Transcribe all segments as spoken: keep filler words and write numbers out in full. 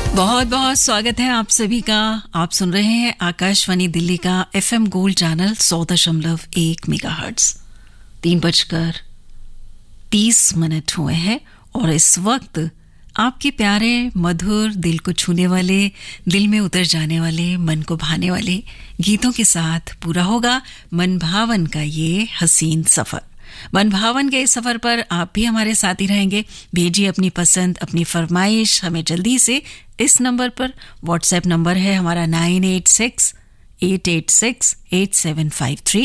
बहुत बहुत स्वागत है आप सभी का। आप सुन रहे हैं आकाशवाणी दिल्ली का एफएम गोल्ड चैनल सौ दशमलव एक मेगाहर्ट्ज। तीन बजकर तीस मिनट हुए हैं और इस वक्त आपके प्यारे मधुर दिल को छूने वाले, दिल में उतर जाने वाले, मन को भाने वाले गीतों के साथ पूरा होगा मन भावन का ये हसीन सफर। मन भावन के इस सफर पर आप भी हमारे साथ ही रहेंगे। भेजिए अपनी पसंद, अपनी फरमाइश हमें जल्दी से इस नंबर पर। व्हाट्सएप नंबर है हमारा nine at six at at six at seven five three,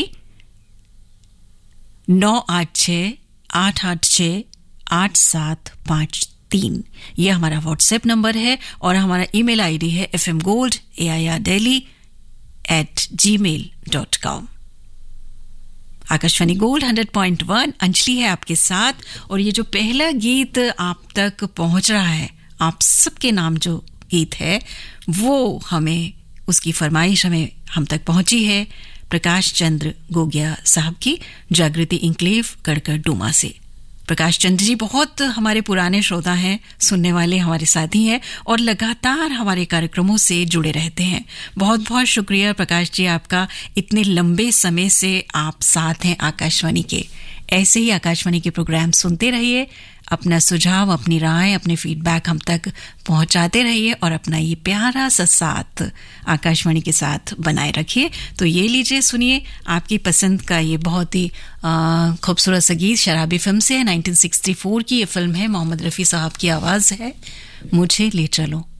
नौ आठ छः आठ आठ छः आठ सात पाँच तीन। ये हमारा व्हाट्सएप नंबर है और हमारा ईमेल आईडी है F M gold A I R daily at जी मेल dot com. Akashvani gold hundred point वन, अंजलि है आपके साथ। और ये जो पहला गीत आप तक पहुंच रहा है, आप सबके नाम जो गीत है वो हमें, उसकी फरमाइश हमें हम तक पहुंची है प्रकाश चंद्र गोगिया साहब की, जागृति इंक्लेव गड़गड़ डूमा से। प्रकाश चंद्र जी बहुत हमारे पुराने श्रोता हैं, सुनने वाले हमारे साथी हैं और लगातार हमारे कार्यक्रमों से जुड़े रहते हैं। बहुत बहुत शुक्रिया प्रकाश जी आपका, इतने लंबे समय से आप साथ हैं आकाशवाणी के। ऐसे ही आकाशवाणी के प्रोग्राम सुनते रहिए, अपना सुझाव, अपनी राय, अपने फीडबैक हम तक पहुंचाते रहिए और अपना ये प्यारा सा साथ आकाशवाणी के साथ बनाए रखिए। तो ये लीजिए, सुनिए आपकी पसंद का ये बहुत ही खूबसूरत सा गीत। शराबी फिल्म से है, नाइनटीन सिक्सटी फोर की ये फिल्म है, मोहम्मद रफ़ी साहब की आवाज़ है, मुझे ले चलो।